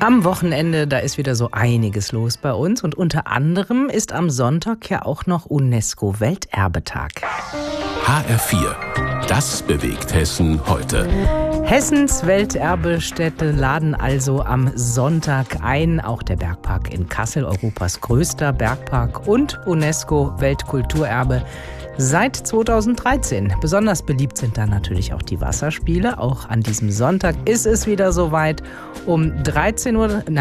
Am Wochenende, da ist wieder so einiges los bei uns und unter anderem ist am Sonntag ja auch noch UNESCO-Welterbetag. HR4, das bewegt Hessen heute. Hessens Welterbestätte laden also am Sonntag ein. Auch der Bergpark in Kassel, Europas größter Bergpark und UNESCO-Weltkulturerbe seit 2013. Besonders beliebt sind da natürlich auch die Wasserspiele. Auch an diesem Sonntag ist es wieder soweit. Um 14:30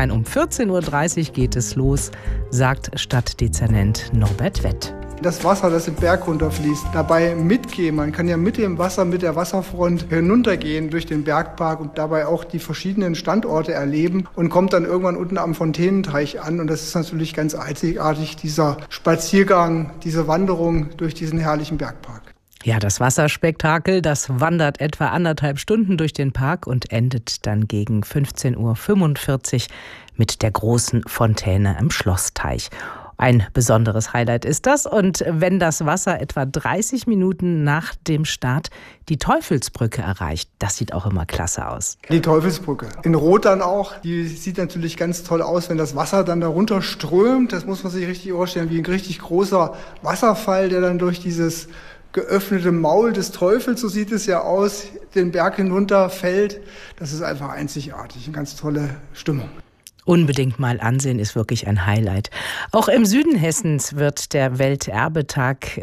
Uhr geht es los, sagt Stadtdezernent Norbert Wett. Das Wasser, das den Berg runterfließt, dabei mitgehen. Man kann ja mit dem Wasser, mit der Wasserfront hinuntergehen durch den Bergpark und dabei auch die verschiedenen Standorte erleben und kommt dann irgendwann unten am Fontänenteich an. Und das ist natürlich ganz einzigartig, dieser Spaziergang, diese Wanderung durch diesen herrlichen Bergpark. Ja, das Wasserspektakel, das wandert etwa 1,5 Stunden durch den Park und endet dann gegen 15:45 Uhr mit der großen Fontäne im Schlossteich. Ein besonderes Highlight ist das. Und wenn das Wasser etwa 30 Minuten nach dem Start die Teufelsbrücke erreicht, das sieht auch immer klasse aus. Die Teufelsbrücke. In Rot dann auch. Die sieht natürlich ganz toll aus, wenn das Wasser dann darunter strömt. Das muss man sich richtig vorstellen, wie ein richtig großer Wasserfall, der dann durch dieses geöffnete Maul des Teufels, so sieht es ja aus, den Berg hinunter fällt. Das ist einfach einzigartig. Eine ganz tolle Stimmung. Unbedingt mal ansehen, ist wirklich ein Highlight. Auch im Süden Hessens wird der Welterbetag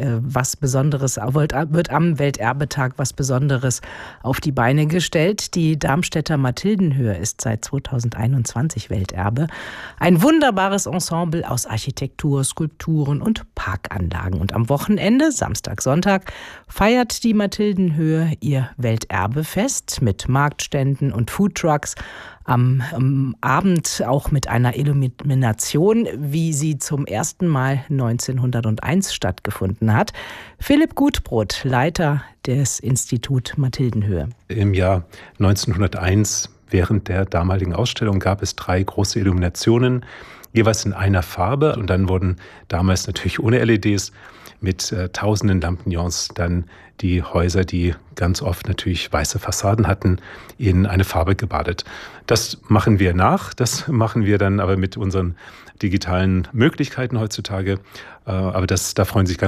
wird am Welterbetag was Besonderes auf die Beine gestellt. Die Darmstädter Mathildenhöhe ist seit 2021 Welterbe. Ein wunderbares Ensemble aus Architektur, Skulpturen und Parkanlagen. Und am Wochenende, Samstag, Sonntag, feiert die Mathildenhöhe ihr Welterbefest mit Marktständen und Foodtrucks. Am Abend auch mit einer Illumination, wie sie zum ersten Mal 1901 stattgefunden hat. Philipp Gutbrot, Leiter des Institut Mathildenhöhe. Im Jahr 1901, während der damaligen Ausstellung, gab es 3 große Illuminationen, jeweils in einer Farbe. Und dann wurden damals natürlich ohne LEDs mit tausenden Lampignons dann die Häuser, die ganz oft natürlich weiße Fassaden hatten, in eine Farbe gebadet. Das machen wir nach, das machen wir dann aber mit unseren digitalen Möglichkeiten heutzutage. Aber da freuen sich ganz